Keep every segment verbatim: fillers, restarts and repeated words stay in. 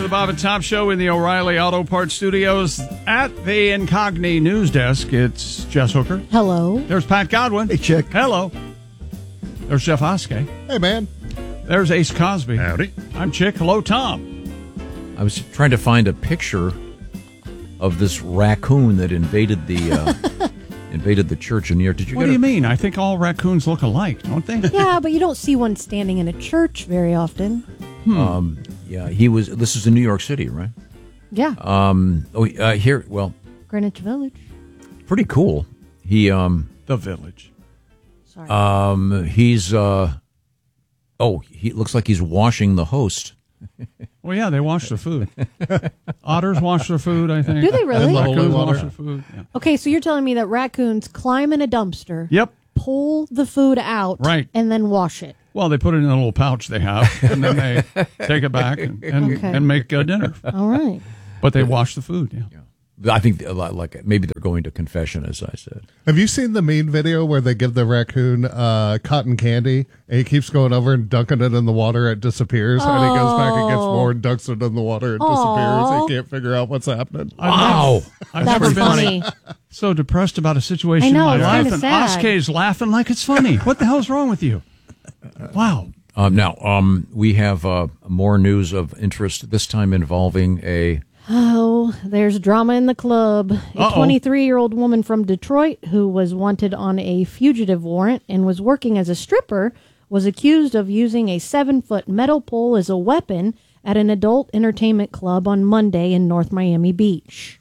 to the Bob and Tom Show in the O'Reilly Auto Parts Studios at the Incogni News Desk. It's Jess Hooker. Hello. There's Pat Godwin. Hey, Chick. Hello. There's Jeff Oskey. Hey, man. There's Ace Cosby. Howdy. I'm Chick. Hello, Tom. I was trying to find a picture of this raccoon that invaded the uh, invaded the church in New York. Did you? What get do you a- mean? I think all raccoons look alike, don't they? Yeah, but you don't see one standing in a church very often. Hmm. Um, yeah, he was. This is in New York City, right? Yeah. Um, oh, uh, here. Well, Greenwich Village. pretty cool. He um The Village. Sorry. um he's uh oh he looks like he's washing the host. Well, yeah, they wash their food. Otters wash their food, I think. Do they really? And Holy raccoons water. wash their food. Yeah. Okay, so you're telling me that raccoons climb in a dumpster, Yep. pull the food out, Right. and then wash it. Well, they put it in a little pouch they have, and then they take it back and, and, Okay. and make uh, dinner. All right. But they wash the food, yeah. I think uh, like maybe they're going to confession, as I said. Have you seen the mean video where they give the raccoon uh, cotton candy and he keeps going over and dunking it in the water, it disappears, and he goes back and gets more and dunks it in the water, it disappears. Aw. He can't figure out what's happening. Wow. I've That's never been funny. so depressed about a situation I know, in it's my life, kinda and sad. Oskey's laughing like it's funny. What the hell's wrong with you? Wow. Um, now, um, we have uh, more news of interest, this time involving a... Oh, there's drama in the club. A Uh-oh. twenty-three-year-old woman from Detroit who was wanted on a fugitive warrant and was working as a stripper was accused of using a seven-foot metal pole as a weapon at an adult entertainment club on Monday in North Miami Beach.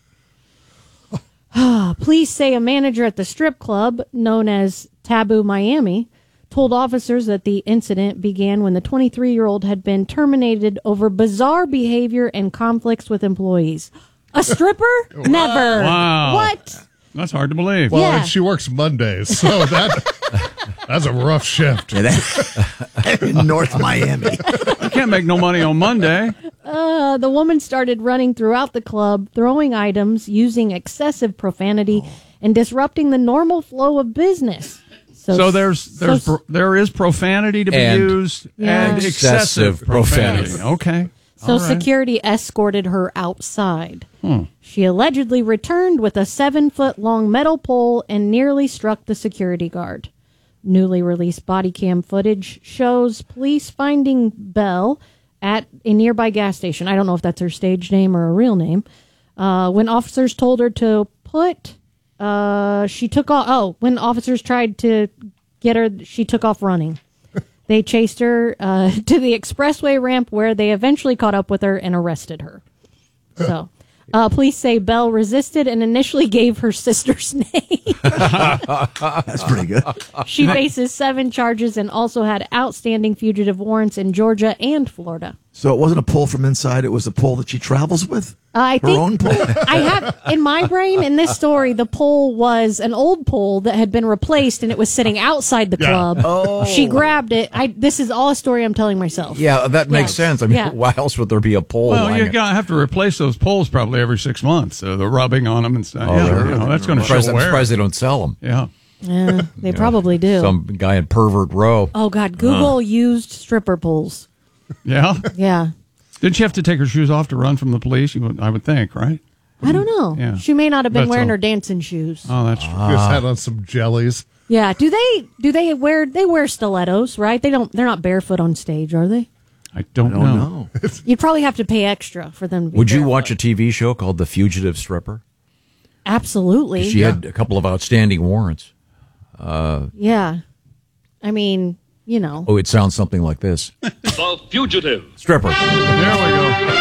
Police say a manager at the strip club, known as Taboo Miami, told officers that the incident began when the twenty-three-year-old had been terminated over bizarre behavior and conflicts with employees. A stripper? Never. Wow. What? That's hard to believe. Well, Yeah. and she works Mondays, so that that's a rough shift. Yeah, that, in North Miami. You can't make no money on Monday. Uh, the woman started running throughout the club, throwing items, using excessive profanity, and disrupting the normal flow of business. So there's there's so- pro- there is profanity to be And- used Yeah. and excessive, Excessive profanity. profanity. Okay. So All right. security escorted her outside. Hmm. She allegedly returned with a seven-foot-long metal pole and nearly struck the security guard. Newly released body cam footage shows police finding Belle at a nearby gas station. I don't know if that's her stage name or a real name. Uh, when officers told her to put, uh, she took off. Oh, when officers tried to get her, she took off running. They chased her uh, to the expressway ramp where they eventually caught up with her and arrested her. So, uh, police say Belle resisted and initially gave her sister's name. That's pretty good. She faces seven charges and also had outstanding fugitive warrants in Georgia and Florida. So it wasn't a pull from inside, it was the pull that she travels with? I Her think own pull? I have in my brain in this story the pole was an old pole that had been replaced and it was sitting outside the club. Oh. She grabbed it. I this is all a story I'm telling myself. Yeah, that makes Yeah. sense. I mean, Yeah. why else would there be a pole? Well, lying you're there? gonna have to replace those poles probably every six months. Uh, the rubbing on them and stuff. Oh, yeah, they're- you know, that's going I'm to show surprised, I'm wear. surprised they don't sell them. Yeah. Yeah, they probably do. Some guy in Pervert Row. Oh God, Google used stripper poles. Yeah. Yeah. Didn't she have to take her shoes off to run from the police? You would, I would think, right? I don't know. Yeah. She may not have been That's wearing all. her dancing shoes. Oh, that's true. Just had on some jellies. Yeah. Do they do they wear they wear stilettos, right? They don't they're not barefoot on stage, are they? I don't, I don't know. know. You'd probably have to pay extra for them to be Would you barefoot. watch a T V show called The Fugitive Stripper? Absolutely. She had a couple of outstanding warrants. Yeah. I mean, you know. Oh, it sounds something like this. The Fugitive, Stripper. There we go.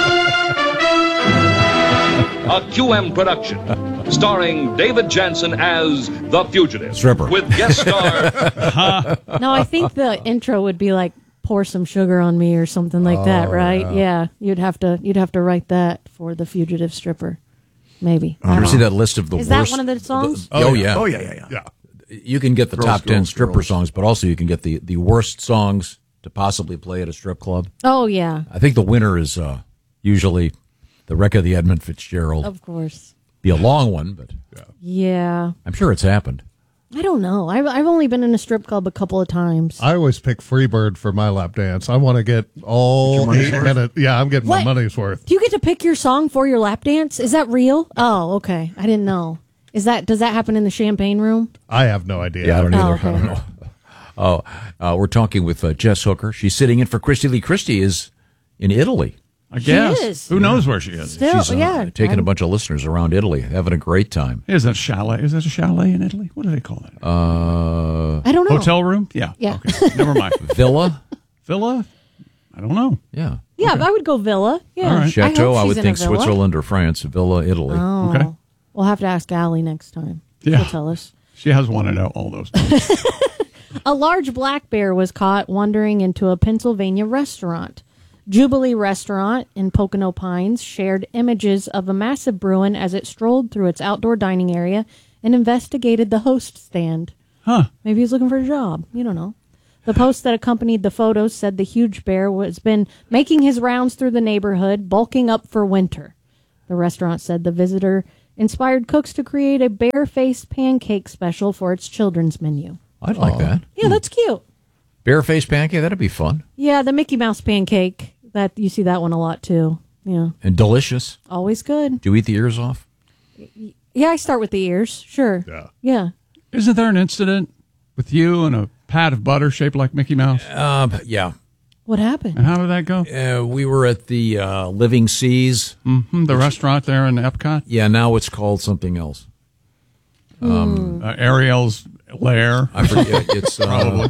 a Q M production, starring David Jansen as The Fugitive. Stripper. With guest star No, I think the intro would be like pour some sugar on me or something like that, right? Yeah. You'd have to you'd have to write that for the fugitive stripper. Maybe. You ever see that list of the Is that worst? one of the songs? the- oh, yeah. Oh, yeah, yeah, yeah. Yeah. You can get the Girls, top ten girls, stripper girls. songs, but also you can get the, the worst songs to possibly play at a strip club. Oh yeah. I think the winner is uh, usually the Wreck of the Edmund Fitzgerald. Of course. Be a long one, but Yeah. I'm sure it's happened. I don't know. I've I've only been in a strip club a couple of times. I always pick Freebird for my lap dance. I want to get all eight minutes. Yeah, I'm getting What? my money's worth. Do you get to pick your song for your lap dance? Is that real? Oh, okay. I didn't know. Is that does that happen in the champagne room? I have no idea. Yeah, I don't either. Oh, okay. I don't know. Oh, uh, we're talking with uh, Jess Hooker. She's sitting in for Christy Lee. Christy is in Italy. I guess. is. Who knows where she is? Still, She's uh, yeah. taking I'm- a bunch of listeners around Italy, having a great time. Is that chalet? Is that a chalet in Italy? What do they call that? Uh, I don't know. Hotel room? Yeah. Yeah. Okay. Never mind. Villa? Villa? I don't know. Yeah. Yeah, I would go villa. Yeah. All right. Chateau, I, I, hope would she's in a think villa. Switzerland or France. Villa, Italy. Oh. Okay. We'll have to ask Allie next time. Yeah. She'll tell us. She has wanted to know all those. A large black bear was caught wandering into a Pennsylvania restaurant. Jubilee Restaurant in Pocono Pines shared images of a massive Bruin as it strolled through its outdoor dining area and investigated the host stand. Huh. Maybe he's looking for a job. You don't know. The post that accompanied the photos said the huge bear has been making his rounds through the neighborhood, bulking up for winter. The restaurant said the visitor inspired cooks to create a bear-faced pancake special for its children's menu. I'd like that. Yeah, that's cute. Bare-faced pancake, that'd be fun. Yeah, the Mickey Mouse pancake. That you see that one a lot too. Yeah, And delicious. always good. Do you eat the ears off? Yeah, I start with the ears. Sure. Yeah. Yeah. Isn't there an incident with you and a pat of butter shaped like Mickey Mouse? Uh, yeah. What happened? And how did that go? Uh, we were at the uh, Living Seas. Hmm, the restaurant there in Epcot? Yeah, now it's called something else. Uh, Ariel's lair? I forget. It's uh,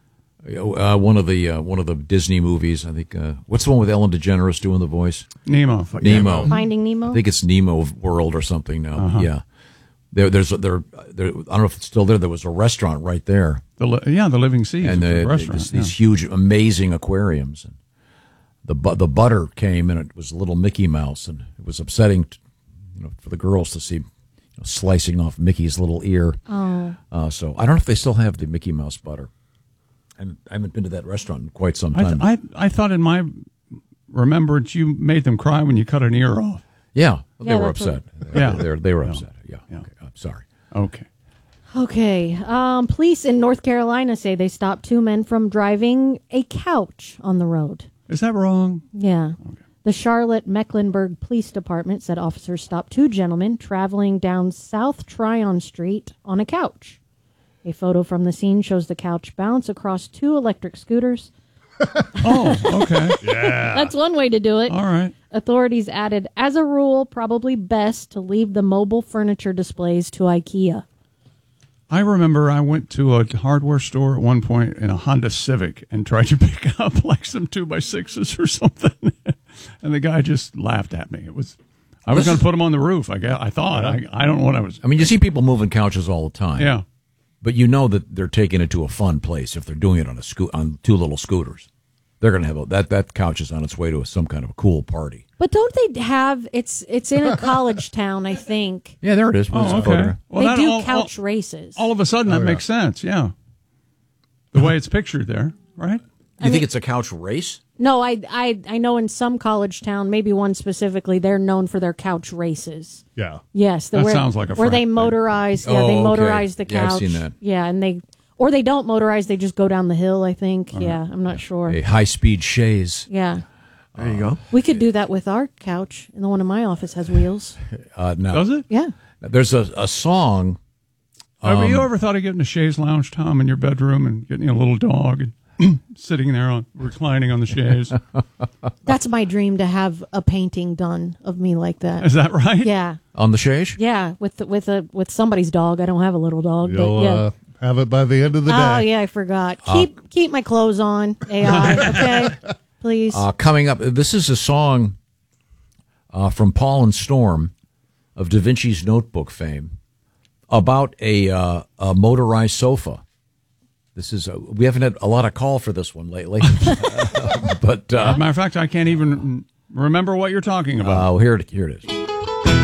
uh, one of the uh, one of the Disney movies. I think. Uh, what's the one with Ellen DeGeneres doing the voice? Nemo. Nemo. Finding Nemo. I think it's Nemo World or something now. Uh-huh. Yeah. There, there's there, there. I don't know if it's still there. There was a restaurant right there, The li- yeah, the Living Seas. and the the, restaurant. these, these huge, amazing aquariums. And the bu- the butter came, and it was a little Mickey Mouse, and it was upsetting, to, you know, for the girls to see, you know, slicing off Mickey's little ear. Oh. Uh, so I don't know if they still have the Mickey Mouse butter. I'm, I haven't been to that restaurant in quite some I, time. th- I I thought in my remembrance you made them cry when you cut an ear off. yeah, they Yeah, were that's upset. Yeah. they, were- they were Yeah. upset. Yeah. Yeah. Okay. I'm sorry. Okay. Okay. Um, police in North Carolina say they stopped two men from driving a couch on the road. Is that wrong? Yeah. The Charlotte Mecklenburg Police Department said officers stopped two gentlemen traveling down South Tryon Street on a couch. A photo from the scene shows the couch bounce across two electric scooters. Oh, okay. That's one way to do it. All right. Authorities added, as a rule, probably best to leave the mobile furniture displays to IKEA. I remember I went to a hardware store at one point in a Honda Civic and tried to pick up like some two by sixes or something, and the guy just laughed at me. It was, I was going to put them on the roof. I guess I thought. I, I don't know what I was. I mean, you see people moving couches all the time. Yeah. But you know that they're taking it to a fun place if they're doing it on a sco- on two little scooters. They're going to have a, that that couch is on its way to some kind of a cool party. But don't they have, it's it's in a college town, I think. Yeah, there it is. There's Oh, a okay. photograph. Well, they that do all, couch all, races. all of a sudden, that Oh, yeah. makes sense. Yeah. The way it's pictured there, right? You think it's a couch race? No, I, I I know in some college town, maybe one specifically, they're known for their couch races. Yeah. Yes, the That where, sounds like a where they frat thing. motorize. Yeah, Oh, they okay. motorize the Yeah, I've couch. seen that. Yeah, and they or they don't motorize. They just go down the hill. I think. Yeah, I'm not sure. A high speed chaise. Yeah, There you go. we could do that with our couch, and the one in my office has wheels. Uh, now, Does it? Yeah. there's a, a song. Have Um, you ever thought of getting a chaise lounge, Tom, in your bedroom and getting a little dog and sitting there on reclining on the chaise? That's my dream, to have a painting done of me like that. Is that right? Yeah, On the chaise? yeah, with with a with somebody's dog. I don't have a little dog, You'll but yeah. uh, have it by the end of the Oh day. yeah, I forgot. Keep keep my clothes on, A I. Okay, please. Uh, coming up, this is a song uh, from Paul and Storm of Da Vinci's Notebook fame about a, uh, a motorized sofa. This is a, we haven't had a lot of call for this one lately, but As uh, a matter of fact, I can't even remember what you're talking about. uh, here it here it is.